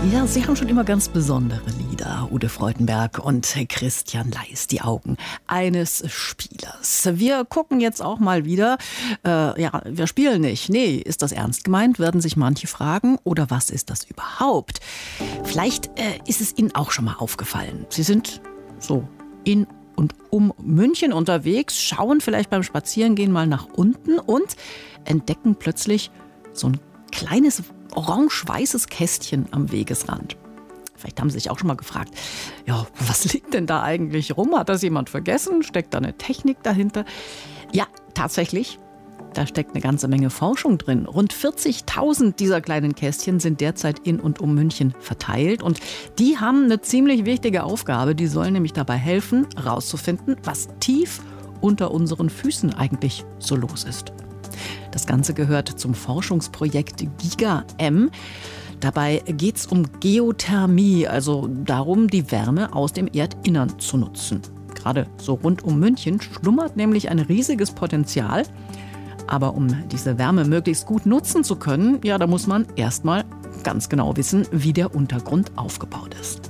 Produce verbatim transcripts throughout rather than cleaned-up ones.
Ja, sie haben schon immer ganz besondere Lieder, Ute Freudenberg und Christian Leis, die Augen eines Spielers. Wir gucken jetzt auch mal wieder, äh, ja, wir spielen nicht. Nee, ist das ernst gemeint, werden sich manche fragen, oder was ist das überhaupt? Vielleicht äh, ist es Ihnen auch schon mal aufgefallen. Sie sind so in und um München unterwegs, schauen vielleicht beim Spazierengehen mal nach unten und entdecken plötzlich so ein kleines orange-weißes Kästchen am Wegesrand. Vielleicht haben Sie sich auch schon mal gefragt, ja, was liegt denn da eigentlich rum? Hat das jemand vergessen? Steckt da eine Technik dahinter? Ja, tatsächlich. Da steckt eine ganze Menge Forschung drin. Rund vierzigtausend dieser kleinen Kästchen sind derzeit in und um München verteilt. Und die haben eine ziemlich wichtige Aufgabe. Die sollen nämlich dabei helfen, herauszufinden, was tief unter unseren Füßen eigentlich so los ist. Das Ganze gehört zum Forschungsprojekt GigaM. Dabei geht es um Geothermie, also darum, die Wärme aus dem Erdinnern zu nutzen. Gerade so rund um München schlummert nämlich ein riesiges Potenzial. Aber um diese Wärme möglichst gut nutzen zu können, ja, da muss man erstmal ganz genau wissen, wie der Untergrund aufgebaut ist.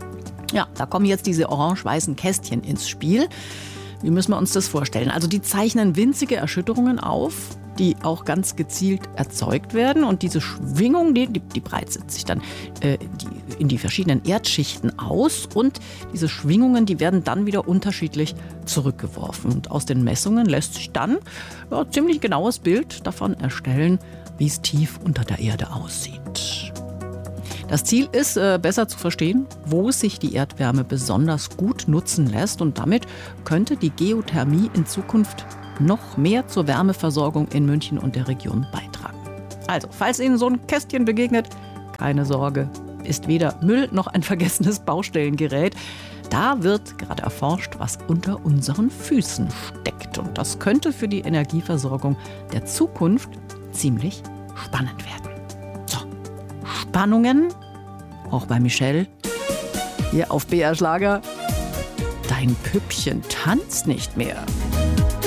Ja, da kommen jetzt diese orange-weißen Kästchen ins Spiel. Wie müssen wir uns das vorstellen? Also die zeichnen winzige Erschütterungen auf, die auch ganz gezielt erzeugt werden. Und diese Schwingung, die, die, die breitet sich dann äh, die, in die verschiedenen Erdschichten aus. Und diese Schwingungen, die werden dann wieder unterschiedlich zurückgeworfen. Und aus den Messungen lässt sich dann ja, ein ziemlich genaues Bild davon erstellen, wie es tief unter der Erde aussieht. Das Ziel ist, besser zu verstehen, wo sich die Erdwärme besonders gut nutzen lässt. Und damit könnte die Geothermie in Zukunft noch mehr zur Wärmeversorgung in München und der Region beitragen. Also, falls Ihnen so ein Kästchen begegnet, keine Sorge, ist weder Müll noch ein vergessenes Baustellengerät. Da wird gerade erforscht, was unter unseren Füßen steckt. Und das könnte für die Energieversorgung der Zukunft ziemlich spannend werden. Spannungen, auch bei Michelle, hier auf B R Schlager. Dein Püppchen tanzt nicht mehr.